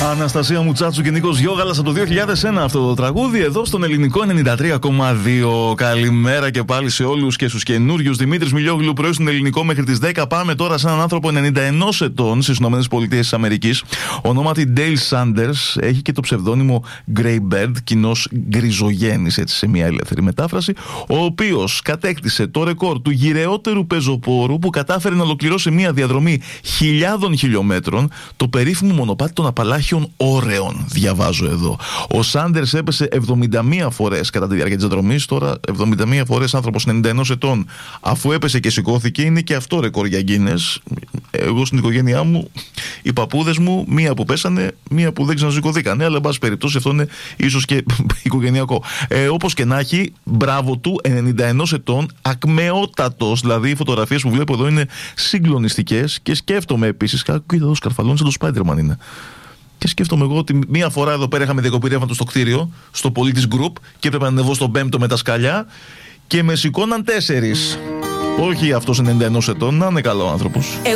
Αναστασία Μουτσάτσου και Νίκος Γιώγαλας από το 2001 αυτό το τραγούδι, εδώ στον ελληνικό 93,2. Καλημέρα και πάλι σε όλους και στους καινούριους. Δημήτρης Μιλιόγλου, πρωί στον ελληνικό μέχρι τις 10. Πάμε τώρα σε έναν άνθρωπο 91 ετών στις ΗΠΑ. Ονόματι Dale Sanders, έχει και το ψευδόνυμο Greybird, κοινώς γκριζογέννης, έτσι σε μια ελεύθερη μετάφραση, ο οποίος κατέκτησε το ρεκόρ του γυρεότερου πεζοπόρου που κατάφερε να ολοκληρώσει μια διαδρομή χιλιάδων χιλιόμετρων, το περίφημο μονοπάτι των Απαλάχιων Όρεων, διαβάζω εδώ. Ο Σάντερς έπεσε 71 φορές κατά τη διάρκεια της διαδρομής. Τώρα 71 φορές άνθρωπος 91 ετών, αφού έπεσε και σηκώθηκε, είναι και αυτό ρεκόρ για Γκίνες. Εγώ στην οικογένειά μου, οι παππούδες μου, μία που πέσανε, μία που δεν ξανασηκωθήκανε, αλλά εν πάση περιπτώσει αυτό είναι ίσως και οικογενειακό. Όπως και να έχει, μπράβο του, 91 ετών, ακμεότατος. Δηλαδή οι φωτογραφίες που βλέπω εδώ είναι συγκλονιστικές και σκέφτομαι επίσης, κοίτα εδώ σκαρφαλώνει σαν το Spider-Man είναι. Και σκέφτομαι εγώ ότι μία φορά εδώ πέρα είχαμε διακοπή ρεύματος στο κτίριο, στο Πολίτης Group, και έπρεπε να ανεβώ στον 5ο με τα σκαλιά και με σηκώναν 4. Όχι αυτός 91 ετών, να είναι καλό άνθρωπος.